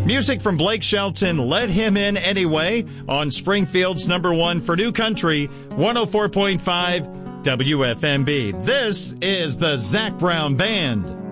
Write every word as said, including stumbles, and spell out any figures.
Music from Blake Shelton, Let Him In Anyway, on Springfield's number one for New Country, one oh four point five W F M B. This is the Zac Brown Band.